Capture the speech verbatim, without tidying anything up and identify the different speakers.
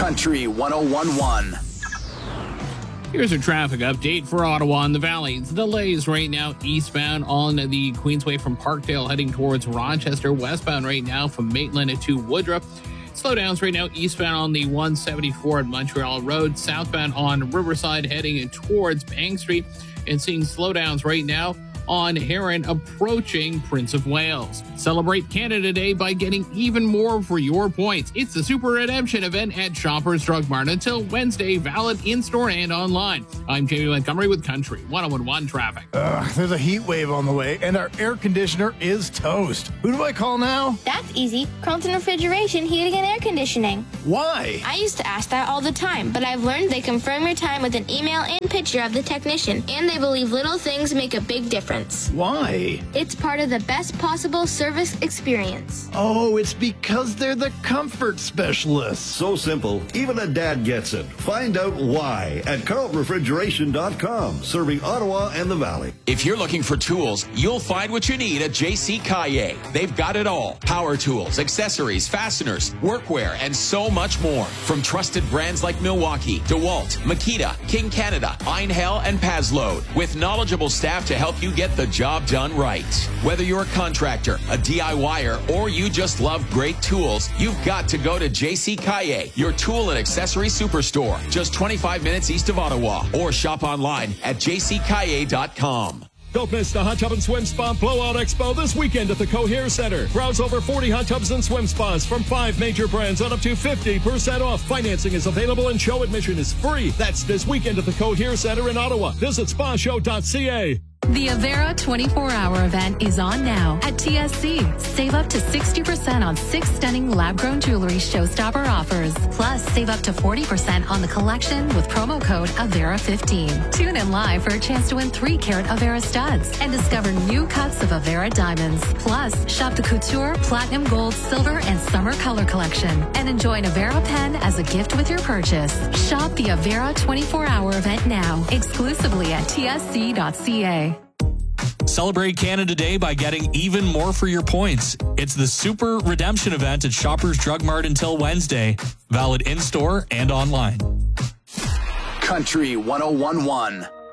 Speaker 1: Country one oh one point one.
Speaker 2: Here's a traffic update for Ottawa and the Valley. Delays right now eastbound on the Queensway from Parkdale heading towards Rochester, westbound right now from Maitland to Woodruff. Slowdowns right now eastbound on the one seventy-four at Montreal Road, southbound on Riverside heading towards Bank Street, and seeing slowdowns right now on Heron approaching Prince of Wales. Celebrate Canada Day by getting even more for your points. It's the Super Redemption event at Shoppers Drug Mart until Wednesday, valid in-store and online. I'm Jamie Montgomery with Country one oh one one Traffic.
Speaker 3: Ugh, there's a heat wave on the way, and our air conditioner is toast. Who do I call now?
Speaker 4: That's easy. Carlton Refrigeration, Heating and Air Conditioning.
Speaker 3: Why?
Speaker 4: I used to ask that all the time, but I've learned they confirm your time with an email and picture of the technician, and they believe little things make a big difference.
Speaker 3: Why?
Speaker 4: It's part of the best possible service experience.
Speaker 3: Oh, it's because they're the comfort specialists.
Speaker 5: So simple, even a dad gets it. Find out why at carlton refrigeration dot com, serving Ottawa and the Valley.
Speaker 6: If you're looking for tools, you'll find what you need at J C Caillet. They've got it all. Power tools, accessories, fasteners, workwear, and so much more. From trusted brands like Milwaukee, DeWalt, Makita, King Canada, Einhell, and Paslode, with knowledgeable staff to help you get the job done right. Whether you're a contractor, a DIYer, or you just love great tools, you've got to go to J C Caillet, your tool and accessory superstore, just twenty-five minutes east of Ottawa, or shop online at j c caillet dot com.
Speaker 7: Don't miss the Hot Tub and Swim Spa Blowout Expo this weekend at the Cohere Center. Browse over forty hot tubs and swim spas from five major brands on up to fifty percent off. Financing is available and show admission is free. That's this weekend at the Cohere Center in Ottawa. Visit spa show dot c a.
Speaker 8: The Avera twenty-four hour event is on now at T S C. Save up to sixty percent on six stunning lab-grown jewelry showstopper offers. Plus, save up to forty percent on the collection with promo code Avera fifteen. Tune in live for a chance to win three carat Avera studs and discover new cuts of Avera diamonds. Plus, shop the Couture, Platinum Gold, Silver, and Summer Color collection and enjoy an Avera pen as a gift with your purchase. Shop the Avera twenty-four hour event now, exclusively at T S C dot c a.
Speaker 9: Celebrate Canada Day by getting even more for your points. It's the Super Redemption event at Shoppers Drug Mart until Wednesday. Valid in-store and online.
Speaker 1: Country one oh one point one.